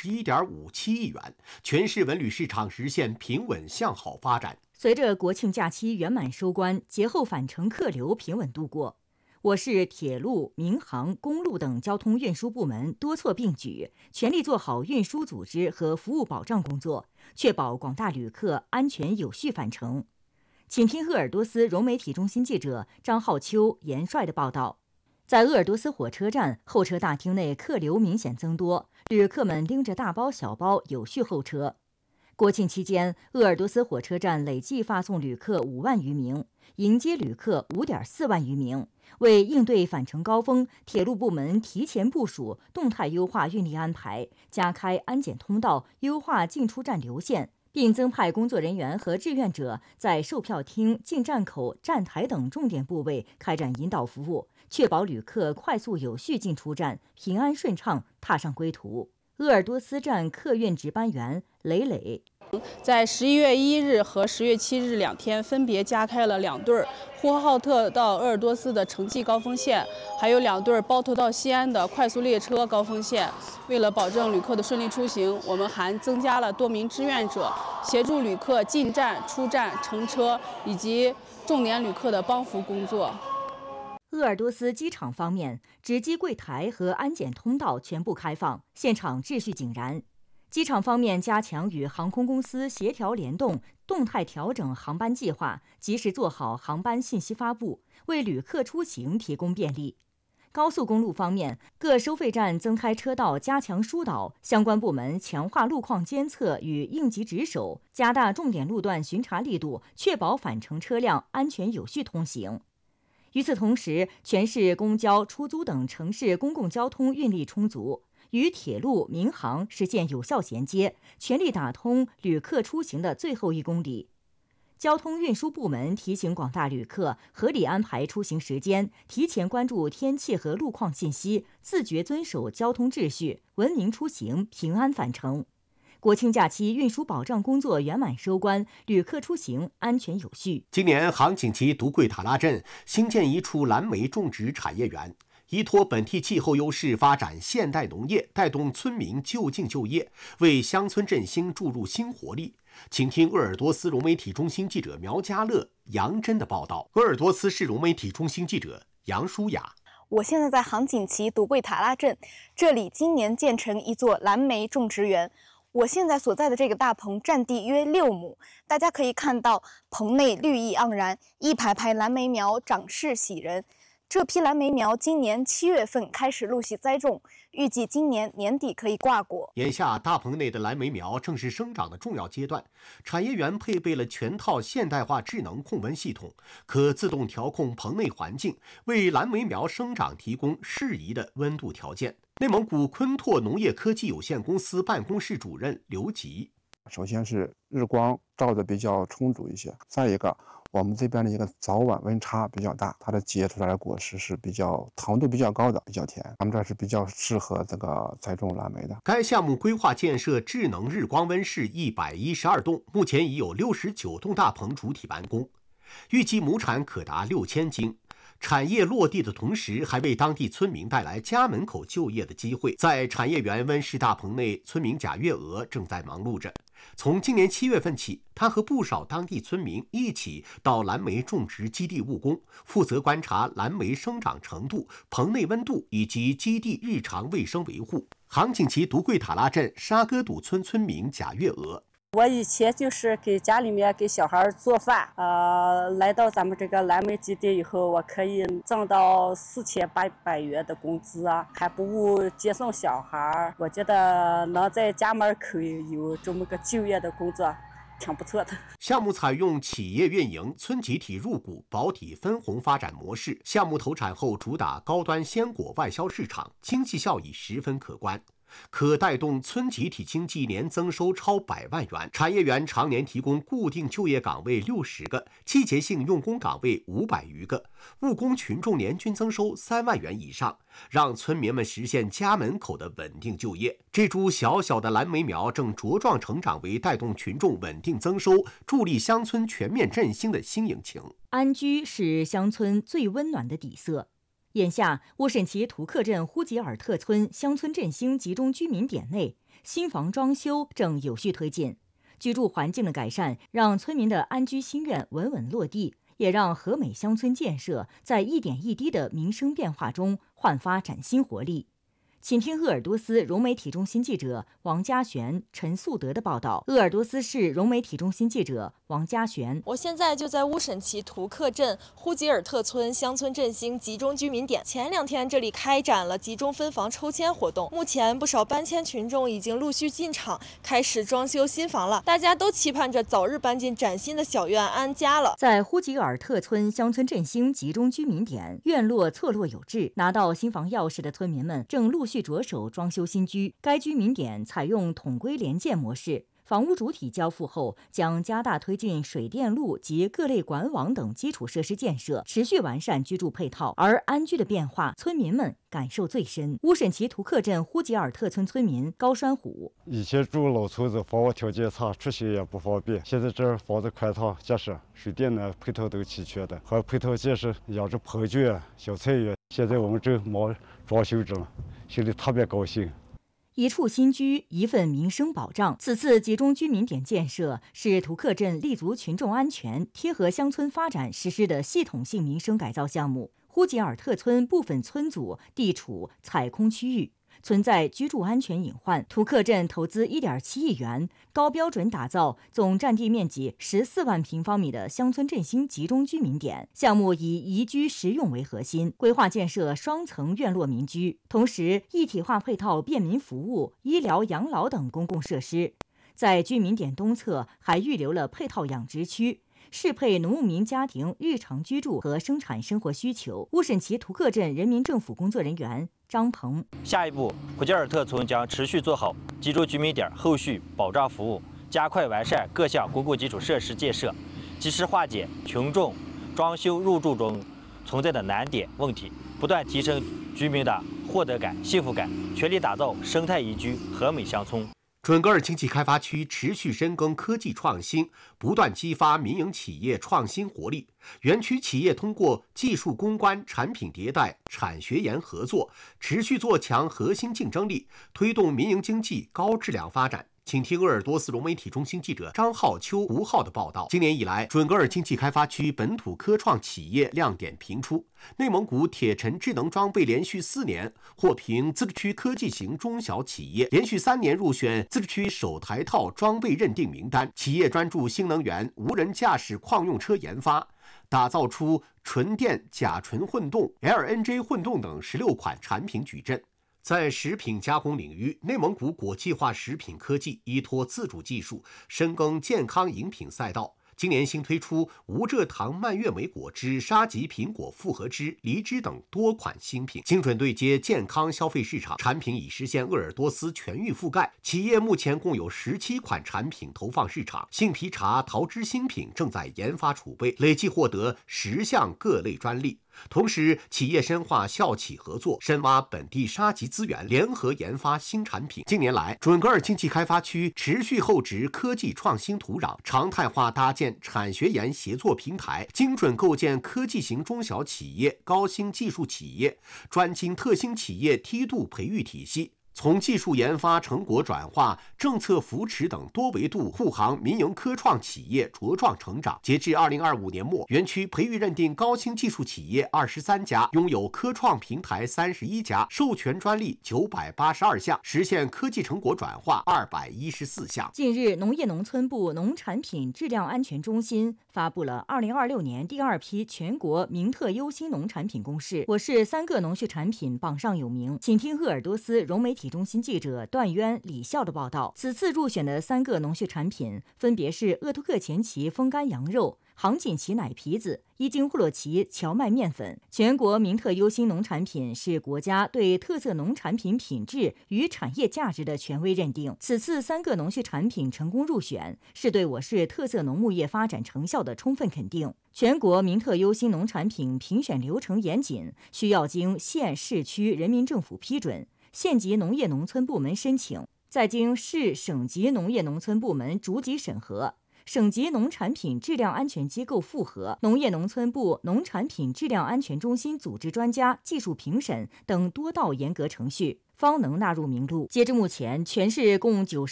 61.57亿元，全市文旅市场实现平稳向好发展。 随着国庆假期圆满收官，节后返程客流平稳度过。我市铁路、民航、公路等交通运输部门多措并举，全力做好运输组织和服务保障工作，确保广大旅客安全有序返程。请听鄂尔多斯融媒体中心记者张浩秋、严帅的报道。在鄂尔多斯火车站候车大厅内，客流明显增多，旅客们拎着大包小包有序候车。国庆期间，鄂尔多斯火车站累计发送旅客5万余名，迎接旅客5.4万余名。为应对返程高峰，铁路部门提前部署，动态优化运力安排，加开安检通道，优化进出站流线，并增派工作人员和志愿者在售票厅、进站口、站台等重点部位开展引导服务，确保旅客快速有序进出站，平安顺畅踏上归途。鄂尔多斯站客运值班员雷雷在11月1日和10月7日2天分别加开了2对呼和浩特到鄂尔多斯的城际高峰线，还有2对包头到西安的快速列车高峰线。为了保证旅客的顺利出行，我们还增加了多名志愿者，协助旅客进站、出站、乘车以及重点旅客的帮扶工作。 鄂尔多斯机场方面，值机柜台和安检通道全部开放，现场秩序井然。机场方面加强与航空公司协调联动，动态调整航班计划，及时做好航班信息发布，为旅客出行提供便利。高速公路方面，各收费站增开车道，加强疏导，相关部门强化路况监测与应急值守，加大重点路段巡查力度，确保返程车辆安全有序通行。与此同时，全市公交、出租等城市公共交通运力充足，与铁路、民航实现有效衔接，全力打通旅客出行的最后1公里。交通运输部门提醒广大旅客合理安排出行时间，提前关注天气和路况信息，自觉遵守交通秩序，文明出行，平安返程。国庆假期运输保障工作圆满收官，旅客出行安全有序。 今年杭锦旗独贵塔拉镇新建一处蓝莓种植产业园，依托本地气候优势发展现代农业，带动村民就近就业，为乡村振兴注入新活力。请听鄂尔多斯融媒体中心记者苗家乐、杨真的报道。鄂尔多斯市融媒体中心记者杨舒雅。 我现在在杭锦旗独贵塔拉镇，这里今年建成一座蓝莓种植园。我现在所在的这个大棚占地约6亩，大家可以看到棚内绿意盎然，一排排蓝莓苗长势喜人。这批蓝莓苗今年7月份开始陆续栽种，预计今年年底可以挂果。 眼下大棚内的蓝莓苗正是生长的重要阶段，产业园配备了全套现代化智能控温系统，可自动调控棚内环境，为蓝莓苗生长提供适宜的温度条件。内蒙古昆拓农业科技有限公司办公室主任刘吉。 首先是日光照的比较充足一些，再一个我们这边的一个早晚温差比较大，它的结出来的果实是比较糖度比较高的，比较甜。咱们这是比较适合这个栽种蓝莓的。 该项目规划建设智能日光温室112栋，目前已有69栋大棚主体完工，预计亩产可达6000斤。产业落地的同时，还为当地村民带来家门口就业的机会。在产业园温室大棚内，村民贾月娥正在忙碌着。从今年7月份起，他和不少当地村民一起到蓝莓种植基地务工，负责观察蓝莓生长程度、棚内温度以及基地日常卫生维护。杭锦旗独贵塔拉镇沙哥堵村村民贾月娥。 我以前就是给家里面给小孩做饭，来到咱们这个蓝莓基地以后，我可以挣到4800元的工资啊，还不务接送小孩。我觉得能在家门口有这么个就业的工作，挺不错的。 项目采用企业运营、村集体入股、保底分红发展模式，项目投产后主打高端鲜果外销市场，经济效益十分可观。可带动村集体经济年增收超100万元。产业园常年提供固定就业岗位60个，季节性用工岗位500余个，务工群众年均增收3万元以上，让村民们实现家门口的稳定就业。这株小小的蓝莓苗正茁壮成长为带动群众稳定增收、助力乡村全面振兴的新引擎。 安居是乡村最温暖的底色。眼下，乌审旗图克镇呼吉尔特村乡村振兴集中居民点内， 新房装修正有序推进。居住环境的改善，让村民的安居心愿稳稳落地，也让和美乡村建设在一点一滴的民生变化中焕发崭新活力。请听鄂尔多斯融媒体中心记者王家璇、陈素德的报道。鄂尔多斯市融媒体中心记者王家璇： 我现在就在乌审旗图克镇呼吉尔特村乡村振兴集中居民点。前2天这里开展了集中分房抽签活动，目前不少搬迁群众已经陆续进场，开始装修新房了。大家都期盼着早日搬进崭新的小院安家了。 在呼吉尔特村乡村振兴集中居民点，院落错落有致，拿到新房钥匙的村民们正陆续着手装修新居。该居民点采用统规联建模式，房屋主体交付后，将加大推进水电路及各类管网等基础设施建设，持续完善居住配套。而安居的变化，村民们感受最深。乌审旗图克镇呼吉尔特村村民高栓虎： 以前住老村子，房屋条件差，出行也不方便。现在这儿房子宽敞结实，水电呢配套都齐全的，和配套建设养着棚圈、小菜园。现在我们正忙装修着呢，心里特别高兴。 一处新居，一份民生保障。此次集中居民点建设是图克镇立足群众安全、贴合乡村发展实施的系统性民生改造项目。呼吉尔特村部分村组地处采空区域，存在居住安全隐患。图克镇投资1.7亿元，高标准打造总占地面积14万平方米的乡村振兴集中居民点。项目以宜居实用为核心，规划建设双层院落民居，同时一体化配套便民服务、医疗、养老等公共设施。在居民点东侧还预留了配套养殖区，适配农牧民家庭日常居住和生产生活需求。乌审旗图克镇人民政府工作人员张鹏： 下一步，呼吉尔特村将持续做好集中居民点后续保障服务，加快完善各项公共基础设施建设，及时化解群众装修入住中存在的难点问题，不断提升居民的获得感、幸福感，全力打造生态宜居、和美乡村。 准噶尔经济开发区持续深耕科技创新，不断激发民营企业创新活力。园区企业通过技术攻关、产品迭代、产学研合作，持续做强核心竞争力，推动民营经济高质量发展。请听鄂尔多斯融媒体中心记者张浩秋、吴浩的报道。今年以来，准噶尔经济开发区本土科创企业亮点频出。内蒙古铁城智能装备连续4年获评自治区科技型中小企业，连续3年入选自治区首台套装备认定名单。企业专注新能源、无人驾驶矿用车研发，打造出纯电、甲醇混动、LNG 混动等16款产品矩阵。在食品加工领域，内蒙古国际化食品科技依托自主技术，深耕健康饮品赛道。今年新推出无蔗糖蔓越莓果汁、沙棘苹果复合汁、梨汁等多款新品，精准对接健康消费市场，产品已实现鄂尔多斯全域覆盖。企业目前共有17款产品投放市场，杏皮茶、桃汁新品正在研发储备，累计获得10项各类专利。同时，企业深化校企合作，深挖本地沙棘资源，联合研发新产品。近年来，准噶尔经济开发区持续厚植科技创新土壤，常态化搭建产学研协作平台，精准构建科技型中小企业、高新技术企业、专精特新企业梯度培育体系。从技术研发成果转化、政策扶持等多维度护航民营科创企业茁壮成长。截至2025年末，园区培育认定高新技术企业23家，拥有科创平台31家，授权专利982项，实现科技成果转化214项。 近日，农业农村部农产品质量安全中心发布了2026年第2批全国名特优新农产品公示，我市3个农畜产品榜上有名。请听鄂尔多斯融媒体中心记者段渊、李笑的报道。此次入选的3个农畜产品分别是鄂图克前旗风干羊肉、杭锦旗奶皮子、伊京呼洛旗荞麦面粉。全国名特优新农产品是国家对特色农产品品质与产业价值的权威认定。此次3个农畜产品成功入选，是对我市特色农牧业发展成效的充分肯定。全国名特优新农产品评选流程严谨，需要经县、市区人民政府批准，县级农业农村部门申请，再经市、省级农业农村部门逐级审核，省级农产品质量安全机构复核，农业农村部农产品质量安全中心组织专家技术评审等多道严格程序。 方能纳入名录。截至目前，全市共90